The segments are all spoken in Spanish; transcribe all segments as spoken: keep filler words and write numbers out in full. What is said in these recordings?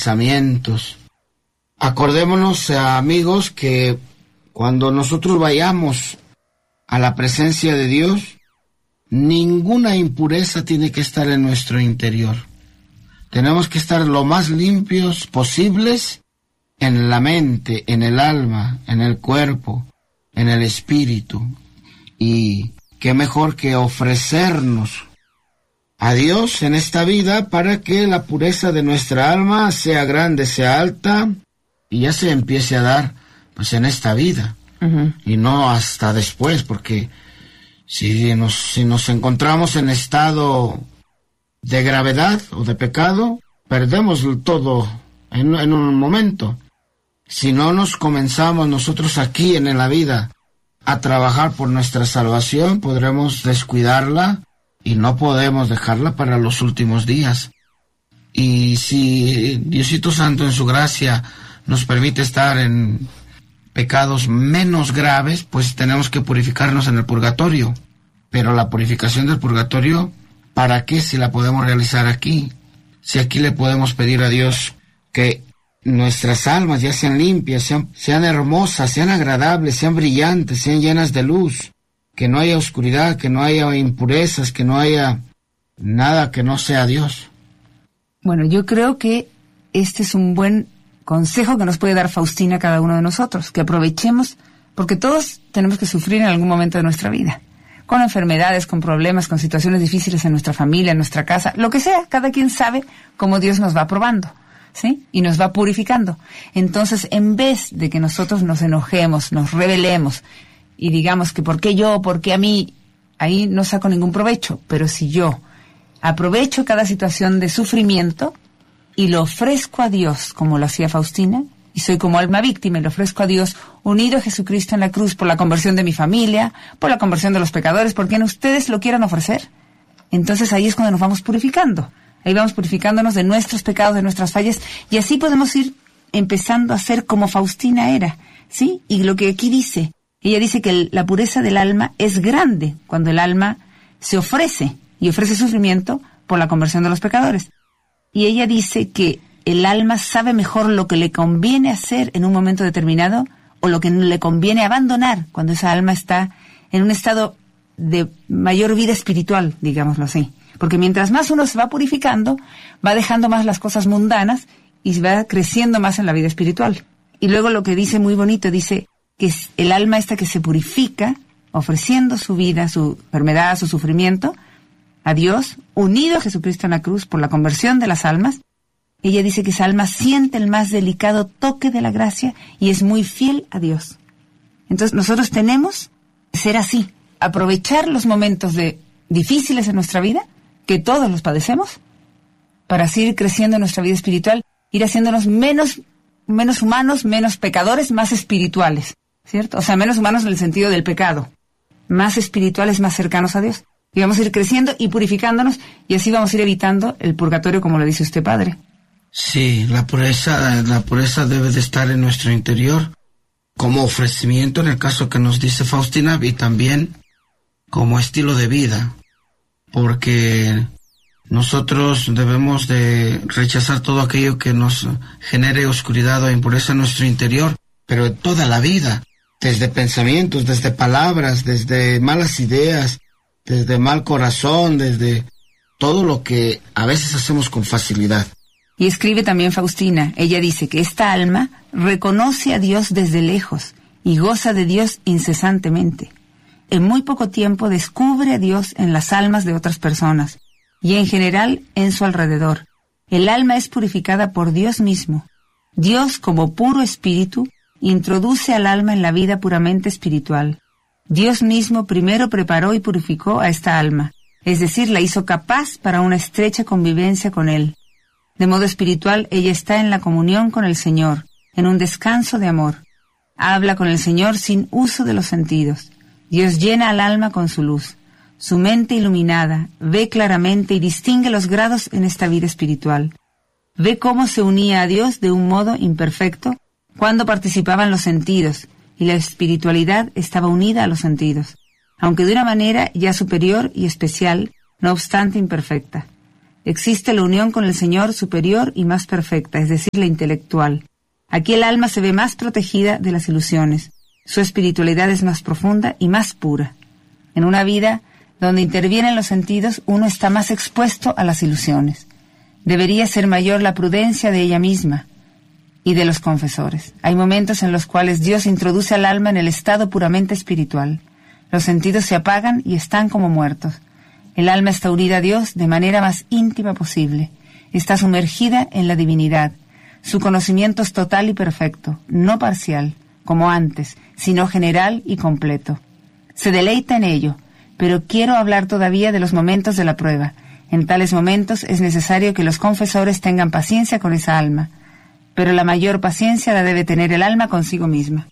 pensamientos. Acordémonos, amigos, que cuando nosotros vayamos a la presencia de Dios, ninguna impureza tiene que estar en nuestro interior. Tenemos que estar lo más limpios posibles en la mente, en el alma, en el cuerpo, en el espíritu. Y qué mejor que ofrecernos a Dios en esta vida para que la pureza de nuestra alma sea grande, sea alta, y ya se empiece a dar pues en esta vida, uh-huh. y no hasta después, porque si nos, si nos encontramos en estado de gravedad o de pecado, perdemos todo en, en un momento. Si no nos comenzamos nosotros aquí en la vida a trabajar por nuestra salvación, podremos descuidarla y no podemos dejarla para los últimos días. Y si Diosito Santo en su gracia nos permite estar en pecados menos graves, pues tenemos que purificarnos en el purgatorio. Pero la purificación del purgatorio, ¿para qué si la podemos realizar aquí? Si aquí le podemos pedir a Dios que nuestras almas ya sean limpias, sean, sean hermosas, sean agradables, sean brillantes, sean llenas de luz, que no haya oscuridad, que no haya impurezas, que no haya nada que no sea Dios. Bueno, yo creo que este es un buen consejo que nos puede dar Faustina a cada uno de nosotros, que aprovechemos, porque todos tenemos que sufrir en algún momento de nuestra vida, con enfermedades, con problemas, con situaciones difíciles en nuestra familia, en nuestra casa, lo que sea, cada quien sabe cómo Dios nos va probando, ¿sí? Y nos va purificando. Entonces, en vez de que nosotros nos enojemos, nos rebelemos y digamos que ¿por qué yo? ¿Por qué a mí? Ahí no saco ningún provecho, pero si yo aprovecho cada situación de sufrimiento y lo ofrezco a Dios, como lo hacía Faustina, y soy como alma víctima y lo ofrezco a Dios, unido a Jesucristo en la cruz por la conversión de mi familia, por la conversión de los pecadores, por quien ustedes lo quieran ofrecer. Entonces ahí es cuando nos vamos purificando. Ahí vamos purificándonos de nuestros pecados, de nuestras fallas, y así podemos ir empezando a ser como Faustina era, ¿sí? Y lo que aquí dice, ella dice que el, la pureza del alma es grande cuando el alma se ofrece, y ofrece sufrimiento por la conversión de los pecadores. Y ella dice que el alma sabe mejor lo que le conviene hacer en un momento determinado o lo que le conviene abandonar cuando esa alma está en un estado de mayor vida espiritual, digámoslo así. Porque mientras más uno se va purificando, va dejando más las cosas mundanas y va creciendo más en la vida espiritual. Y luego lo que dice muy bonito, dice que es el alma esta que se purifica, ofreciendo su vida, su enfermedad, su sufrimiento, a Dios, unido a Jesucristo en la cruz por la conversión de las almas. Ella dice que esa alma siente el más delicado toque de la gracia y es muy fiel a Dios. Entonces nosotros tenemos que ser así, aprovechar los momentos de difíciles en nuestra vida, que todos los padecemos, para seguir creciendo en nuestra vida espiritual, ir haciéndonos menos, menos humanos, menos pecadores, más espirituales, ¿cierto? O sea, menos humanos en el sentido del pecado, más espirituales, más cercanos a Dios. Y vamos a ir creciendo y purificándonos, y así vamos a ir evitando el purgatorio, como lo dice usted, padre. Sí, la pureza, la pureza debe de estar en nuestro interior, como ofrecimiento en el caso que nos dice Faustina, y también como estilo de vida, porque nosotros debemos de rechazar todo aquello que nos genere oscuridad o impureza en nuestro interior, pero en toda la vida, desde pensamientos, desde palabras, desde malas ideas, desde mal corazón, desde todo lo que a veces hacemos con facilidad. Y escribe también Faustina, ella dice que esta alma reconoce a Dios desde lejos y goza de Dios incesantemente. En muy poco tiempo descubre a Dios en las almas de otras personas y en general en su alrededor. El alma es purificada por Dios mismo. Dios, como puro espíritu, introduce al alma en la vida puramente espiritual. Dios mismo primero preparó y purificó a esta alma, es decir, la hizo capaz para una estrecha convivencia con Él. De modo espiritual, ella está en la comunión con el Señor, en un descanso de amor. Habla con el Señor sin uso de los sentidos. Dios llena al alma con su luz. Su mente iluminada ve claramente y distingue los grados en esta vida espiritual. Ve cómo se unía a Dios de un modo imperfecto cuando participaban los sentidos, y la espiritualidad estaba unida a los sentidos, aunque de una manera ya superior y especial, no obstante imperfecta. Existe la unión con el Señor superior y más perfecta, es decir, la intelectual. Aquí el alma se ve más protegida de las ilusiones. Su espiritualidad es más profunda y más pura. En una vida donde intervienen los sentidos, uno está más expuesto a las ilusiones. Debería ser mayor la prudencia de ella misma y de los confesores. Hay momentos en los cuales Dios introduce al alma en el estado puramente espiritual. Los sentidos se apagan y están como muertos. El alma está unida a Dios de manera más íntima posible. Está sumergida en la divinidad. Su conocimiento es total y perfecto, no parcial, como antes, sino general y completo. Se deleita en ello, pero quiero hablar todavía de los momentos de la prueba. En tales momentos es necesario que los confesores tengan paciencia con esa alma, pero la mayor paciencia la debe tener el alma consigo misma.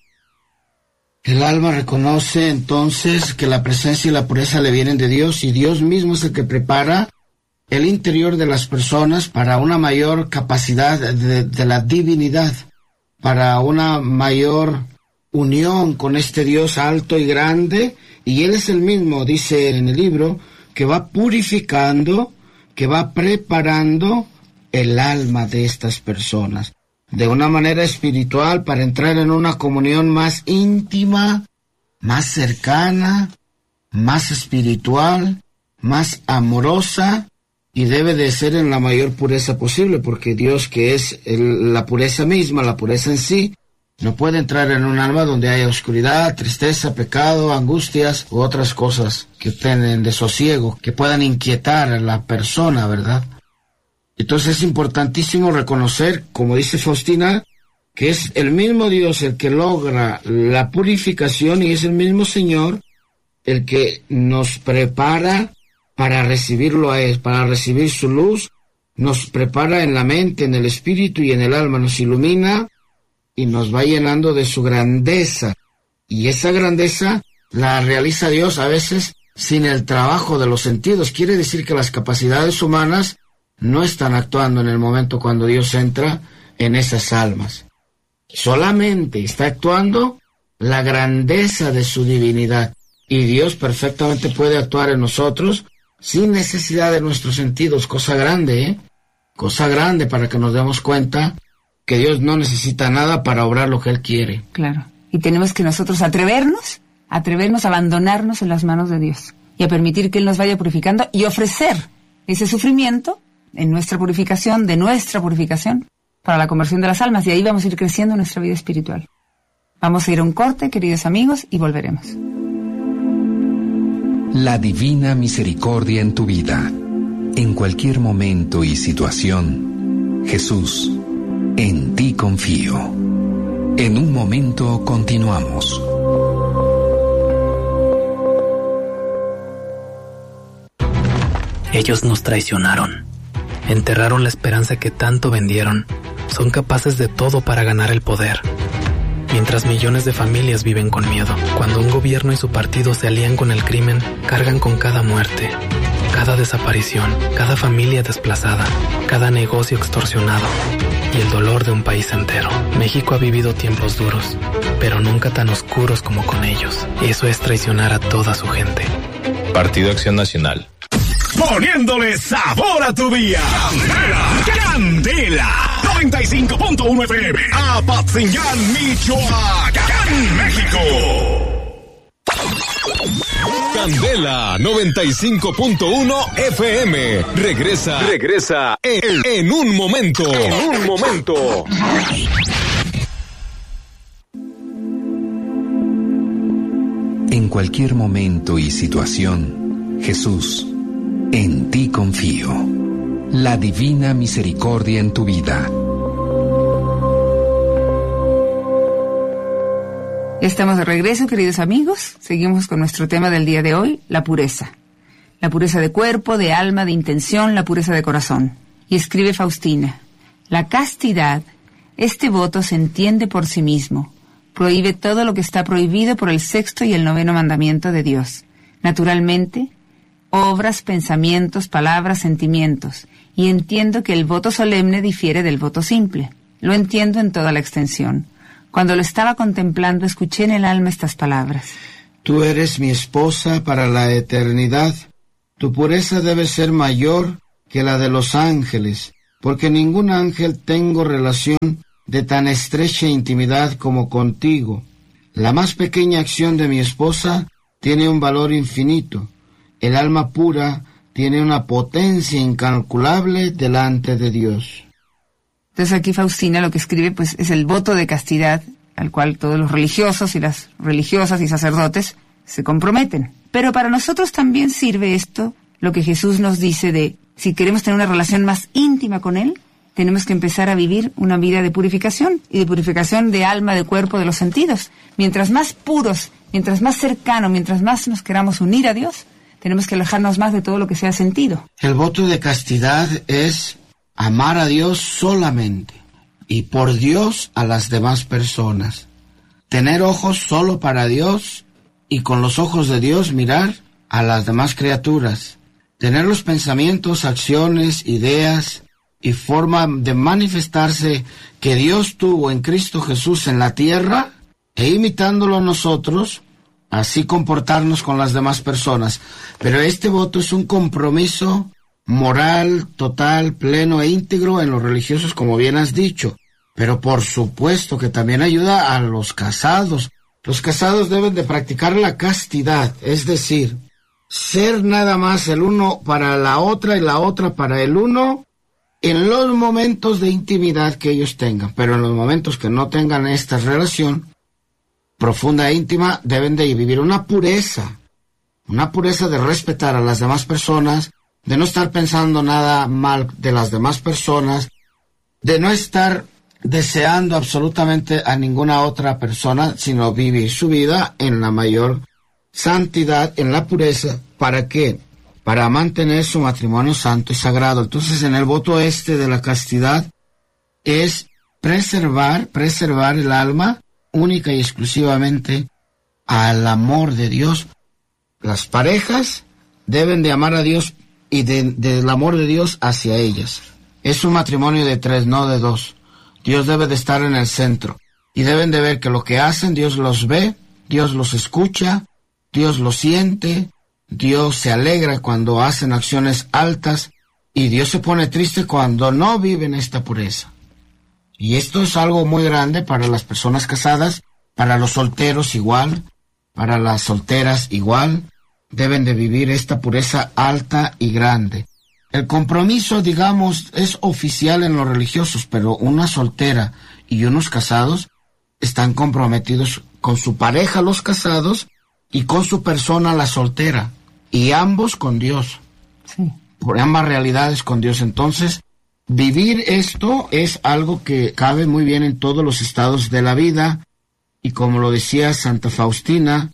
El alma reconoce entonces que la presencia y la pureza le vienen de Dios, y Dios mismo es el que prepara el interior de las personas para una mayor capacidad de, de la divinidad, para una mayor unión con este Dios alto y grande, y Él es el mismo, dice en el libro, que va purificando, que va preparando el alma de estas personas de una manera espiritual para entrar en una comunión más íntima, más cercana, más espiritual, más amorosa, y debe de ser en la mayor pureza posible, porque Dios, que es el, la pureza misma, la pureza en sí, no puede entrar en un alma donde haya oscuridad, tristeza, pecado, angustias u otras cosas que tienen desosiego, que puedan inquietar a la persona, ¿verdad? Entonces es importantísimo reconocer, como dice Faustina, que es el mismo Dios el que logra la purificación, y es el mismo Señor el que nos prepara para recibirlo a Él, para recibir su luz, nos prepara en la mente, en el espíritu y en el alma, nos ilumina y nos va llenando de su grandeza. Y esa grandeza la realiza Dios a veces sin el trabajo de los sentidos. Quiere decir que las capacidades humanas no están actuando en el momento cuando Dios entra en esas almas. Solamente está actuando la grandeza de su divinidad. Y Dios perfectamente puede actuar en nosotros sin necesidad de nuestros sentidos. Cosa grande, ¿eh? Cosa grande, para que nos demos cuenta que Dios no necesita nada para obrar lo que Él quiere. Claro. Y tenemos que nosotros atrevernos, atrevernos a abandonarnos en las manos de Dios y a permitir que Él nos vaya purificando y ofrecer ese sufrimiento en nuestra purificación, de nuestra purificación, para la conversión de las almas, y ahí vamos a ir creciendo en nuestra vida espiritual. Vamos a ir a un corte, queridos amigos, y volveremos. La divina misericordia en tu vida, en cualquier momento y situación. Jesús, en ti confío. En un momento continuamos. Ellos nos traicionaron. Enterraron la esperanza que tanto vendieron. Son capaces de todo para ganar el poder. Mientras millones de familias viven con miedo. Cuando un gobierno y su partido se alían con el crimen, cargan con cada muerte, cada desaparición, cada familia desplazada, cada negocio extorsionado y el dolor de un país entero. México ha vivido tiempos duros, pero nunca tan oscuros como con ellos. Eso es traicionar a toda su gente. Partido Acción Nacional. Poniéndole sabor a tu día. Candela, Candela, noventa y cinco punto uno F M, Apatzingán, Michoacán, México. Candela noventa y cinco punto uno F M. Regresa, regresa en, en un momento. En un momento. En cualquier momento y situación, Jesús, en ti confío. La divina misericordia en tu vida. Estamos de regreso, queridos amigos. Seguimos con nuestro tema del día de hoy, la pureza. La pureza de cuerpo, de alma, de intención, la pureza de corazón. Y escribe Faustina: la castidad, este voto se entiende por sí mismo. Prohíbe todo lo que está prohibido por el sexto y el noveno mandamiento de Dios. Naturalmente, obras, pensamientos, palabras, sentimientos. Y entiendo que el voto solemne difiere del voto simple. Lo entiendo en toda la extensión. Cuando lo estaba contemplando, escuché en el alma estas palabras: Tú eres mi esposa para la eternidad. Tu pureza debe ser mayor que la de los ángeles, porque ningún ángel tengo relación de tan estrecha intimidad como contigo. La más pequeña acción de mi esposa tiene un valor infinito. El alma pura tiene una potencia incalculable delante de Dios. Entonces aquí Faustina lo que escribe pues es el voto de castidad al cual todos los religiosos y las religiosas y sacerdotes se comprometen. Pero para nosotros también sirve esto, lo que Jesús nos dice de si queremos tener una relación más íntima con Él, tenemos que empezar a vivir una vida de purificación, y de purificación de alma, de cuerpo, de los sentidos. Mientras más puros, mientras más cercano, mientras más nos queramos unir a Dios, tenemos que alejarnos más de todo lo que sea sentido. El voto de castidad es amar a Dios solamente, y por Dios a las demás personas. Tener ojos solo para Dios, y con los ojos de Dios mirar a las demás criaturas. Tener los pensamientos, acciones, ideas y forma de manifestarse que Dios tuvo en Cristo Jesús en la tierra, e imitándolo a nosotros, así comportarnos con las demás personas. Pero este voto es un compromiso moral, total, pleno e íntegro en los religiosos, como bien has dicho. Pero por supuesto que también ayuda a los casados. Los casados deben de practicar la castidad, es decir, ser nada más el uno para la otra y la otra para el uno en los momentos de intimidad que ellos tengan. Pero en los momentos que no tengan esta relación profunda e íntima, deben de vivir una pureza, una pureza de respetar a las demás personas, de no estar pensando nada mal de las demás personas, de no estar deseando absolutamente a ninguna otra persona, sino vivir su vida en la mayor santidad, en la pureza. ¿Para qué? Para mantener su matrimonio santo y sagrado. Entonces, en el voto este de la castidad es preservar, preservar el alma única y exclusivamente al amor de Dios. Las parejas deben de amar a Dios y de, del amor de Dios hacia ellas. Es un matrimonio de tres, no de dos. Dios debe de estar en el centro. Y deben de ver que lo que hacen, Dios los ve, Dios los escucha, Dios los siente, Dios se alegra cuando hacen acciones altas, y Dios se pone triste cuando no viven esta pureza. Y esto es algo muy grande para las personas casadas, para los solteros igual, para las solteras igual. Deben de vivir esta pureza alta y grande. El compromiso, digamos, es oficial en los religiosos, pero una soltera y unos casados están comprometidos con su pareja, los casados, y con su persona, la soltera, y ambos con Dios. Sí. Por ambas realidades con Dios. Entonces, vivir esto es algo que cabe muy bien en todos los estados de la vida, y como lo decía Santa Faustina,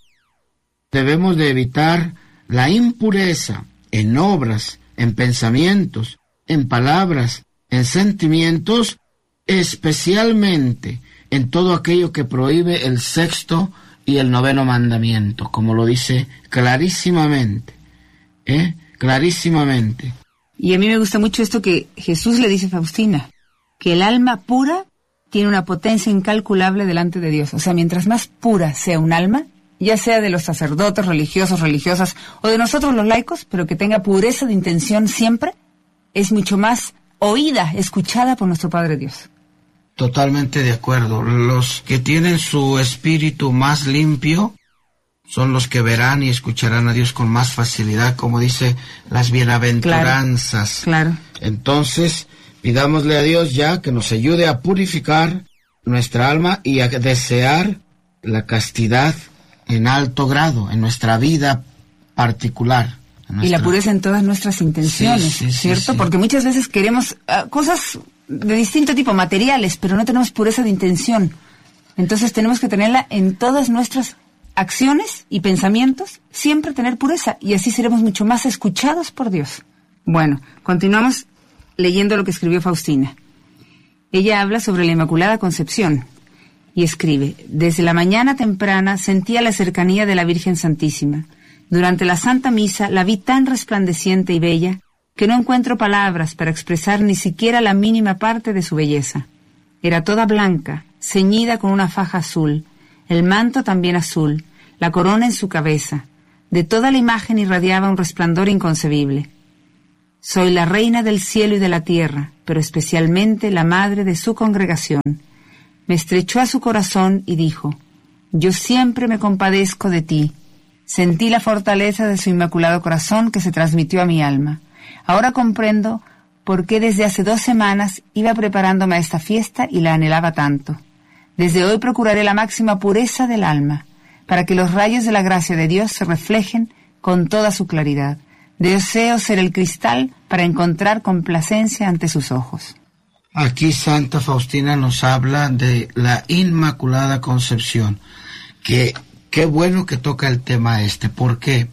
debemos de evitar la impureza en obras, en pensamientos, en palabras, en sentimientos, especialmente en todo aquello que prohíbe el sexto y el noveno mandamiento, como lo dice clarísimamente, ¿eh? Clarísimamente. Y a mí me gusta mucho esto que Jesús le dice a Faustina, que el alma pura tiene una potencia incalculable delante de Dios. O sea, mientras más pura sea un alma, ya sea de los sacerdotes, religiosos, religiosas, o de nosotros los laicos, pero que tenga pureza de intención siempre, es mucho más oída, escuchada por nuestro Padre Dios. Totalmente de acuerdo. Los que tienen su espíritu más limpio son los que verán y escucharán a Dios con más facilidad, como dice las bienaventuranzas. Claro, claro. Entonces, pidámosle a Dios ya que nos ayude a purificar nuestra alma y a desear la castidad en alto grado, en nuestra vida particular. Nuestra... Y la pureza en todas nuestras intenciones, sí, sí, ¿cierto? Sí, sí. Porque muchas veces queremos uh, cosas de distinto tipo, materiales, pero no tenemos pureza de intención. Entonces tenemos que tenerla en todas nuestras acciones y pensamientos, siempre tener pureza, y así seremos mucho más escuchados por Dios. Bueno, continuamos leyendo lo que escribió Faustina. Ella habla sobre la Inmaculada Concepción. Y escribe, desde la mañana temprana sentía la cercanía de la Virgen Santísima. Durante la Santa Misa la vi tan resplandeciente y bella que no encuentro palabras para expresar ni siquiera la mínima parte de su belleza. Era toda blanca, ceñida con una faja azul, el manto también azul, la corona en su cabeza. De toda la imagen irradiaba un resplandor inconcebible. Soy la reina del cielo y de la tierra, pero especialmente la madre de su congregación. Me estrechó a su corazón y dijo, yo siempre me compadezco de ti. Sentí la fortaleza de su inmaculado corazón que se transmitió a mi alma. Ahora comprendo por qué desde hace dos semanas iba preparándome a esta fiesta y la anhelaba tanto. Desde hoy procuraré la máxima pureza del alma, para que los rayos de la gracia de Dios se reflejen con toda su claridad. Deseo ser el cristal para encontrar complacencia ante sus ojos. Aquí Santa Faustina nos habla de la Inmaculada Concepción, que qué bueno que toca el tema este, porque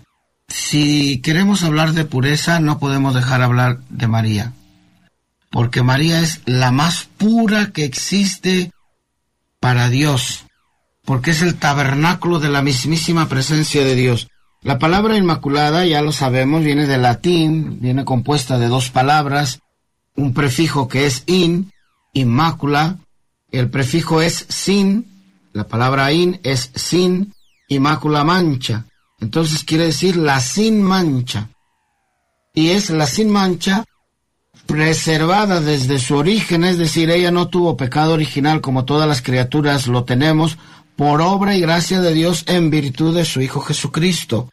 si queremos hablar de pureza no podemos dejar hablar de María, porque María es la más pura que existe para Dios, porque es el tabernáculo de la mismísima presencia de Dios. La palabra Inmaculada, ya lo sabemos, viene del latín, viene compuesta de dos palabras, un prefijo que es in, inmácula, el prefijo es sin, la palabra in es sin, inmácula mancha, entonces quiere decir la sin mancha, y es la sin mancha preservada desde su origen, es decir, ella no tuvo pecado original como todas las criaturas lo tenemos, por obra y gracia de Dios en virtud de su Hijo Jesucristo.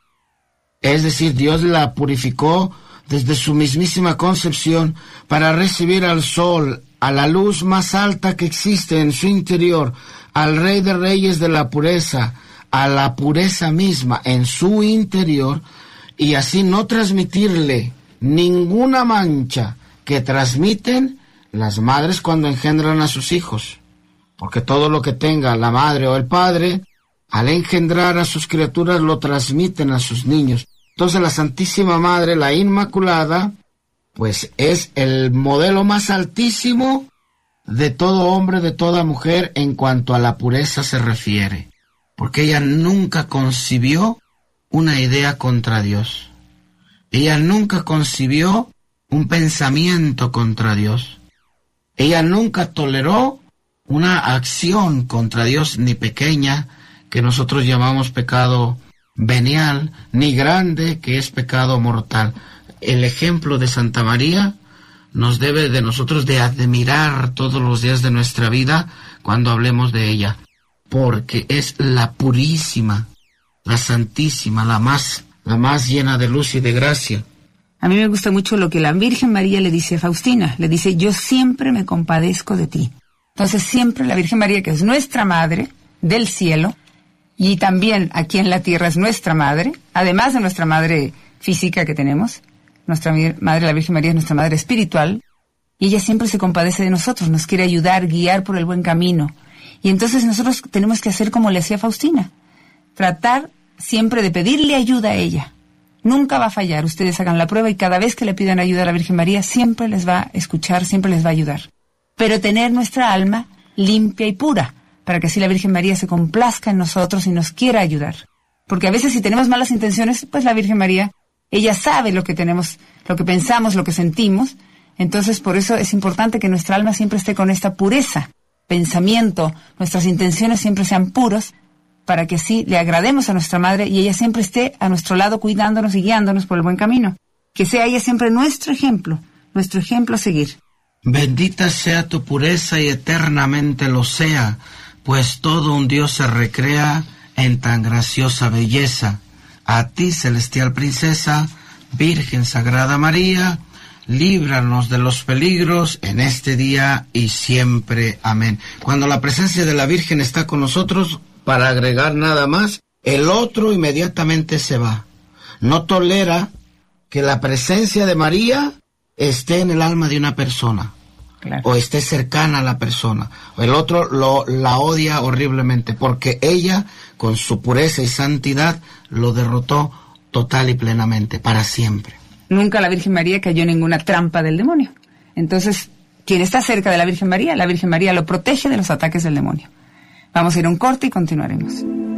Es decir, Dios la purificó desde su mismísima concepción para recibir al sol, a la luz más alta que existe en su interior, al Rey de Reyes de la pureza, a la pureza misma en su interior, y así no transmitirle ninguna mancha que transmiten las madres cuando engendran a sus hijos. Porque todo lo que tenga la madre o el padre, al engendrar a sus criaturas, lo transmiten a sus niños. Entonces la Santísima Madre, la Inmaculada, pues es el modelo más altísimo de todo hombre, de toda mujer, en cuanto a la pureza se refiere. Porque ella nunca concibió una idea contra Dios. Ella nunca concibió un pensamiento contra Dios. Ella nunca toleró una acción contra Dios, ni pequeña, que nosotros llamamos pecado venial, ni grande, que es pecado mortal. El ejemplo de Santa María nos debe de nosotros de admirar todos los días de nuestra vida cuando hablemos de ella, porque es la purísima, la santísima, la más, la más llena de luz y de gracia. A mí me gusta mucho lo que la Virgen María le dice a Faustina. Le dice, yo siempre me compadezco de ti. Entonces siempre la Virgen María, que es nuestra Madre del cielo, y también aquí en la tierra es nuestra Madre, además de nuestra Madre física que tenemos, nuestra Madre, la Virgen María, es nuestra Madre espiritual, y ella siempre se compadece de nosotros, nos quiere ayudar, guiar por el buen camino. Y entonces nosotros tenemos que hacer como le hacía Faustina, tratar siempre de pedirle ayuda a ella. Nunca va a fallar, ustedes hagan la prueba y cada vez que le pidan ayuda a la Virgen María, siempre les va a escuchar, siempre les va a ayudar. Pero tener nuestra alma limpia y pura, para que así la Virgen María se complazca en nosotros y nos quiera ayudar. Porque a veces si tenemos malas intenciones, pues la Virgen María, ella sabe lo que tenemos, lo que pensamos, lo que sentimos. Entonces por eso es importante que nuestra alma siempre esté con esta pureza, pensamiento, nuestras intenciones siempre sean puros, para que así le agrademos a nuestra Madre y ella siempre esté a nuestro lado cuidándonos y guiándonos por el buen camino. Que sea ella siempre nuestro ejemplo, nuestro ejemplo a seguir. Bendita sea tu pureza y eternamente lo sea, pues todo un Dios se recrea en tan graciosa belleza. A ti, celestial princesa, Virgen Sagrada María, líbranos de los peligros en este día y siempre. Amén. Cuando la presencia de la Virgen está con nosotros, para agregar nada más, el otro inmediatamente se va. No tolera que la presencia de María esté en el alma de una persona, claro, o esté cercana a la persona. El otro lo, la odia horriblemente, porque ella, con su pureza y santidad, lo derrotó total y plenamente, para siempre. Nunca la Virgen María cayó en ninguna trampa del demonio. Entonces, quien está cerca de la Virgen María, la Virgen María lo protege de los ataques del demonio. Vamos a ir a un corte y continuaremos.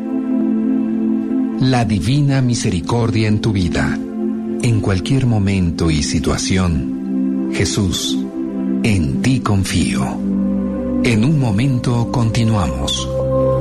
La divina misericordia en tu vida. En cualquier momento y situación, Jesús, en ti confío. En un momento continuamos.